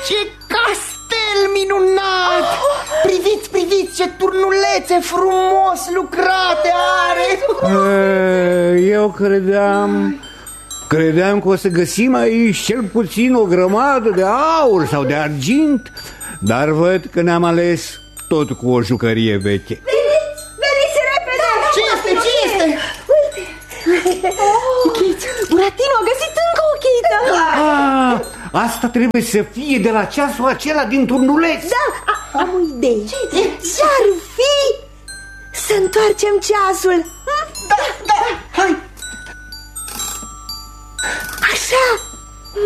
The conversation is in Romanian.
Ce castel minunat! Priviți, priviți ce turnulețe frumos lucrate are! Eu credeam că o să găsim aici cel puțin o grămadă de aur sau de argint, dar văd că ne-am ales tot cu o jucărie veche. Veniți repede! Ce este? Ce este? Uite! Buratino a găsit încă o chită! Asta trebuie să fie de la ceasul acela din turnuleț. Da, am o idee. Ce-ar fi să întoarcem ceasul? Da, hai! Așa!